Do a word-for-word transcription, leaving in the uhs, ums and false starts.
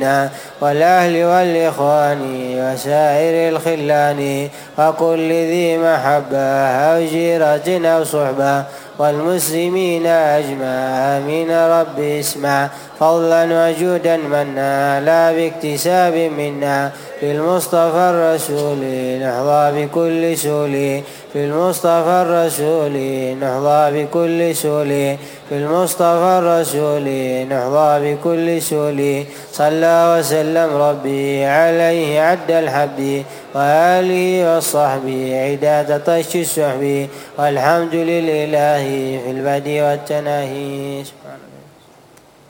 والأهل والإخوان وسائر الخلان وكل ذي محبة أو جيرة أو صحبة والمسلمين أجمع آمين رب اسمع فضلا وجودا منا لا باكتساب منا في المصطفى الرسول نحظى بكل سولي في المصطفى الرسول نحظى بكل سولي في المصطفى الرسول نحظى بكل سولي صلى وسلم ربي عليه عد الحب وآله والصحب عداد طش السحب والحمد لله في البدء والتناهي.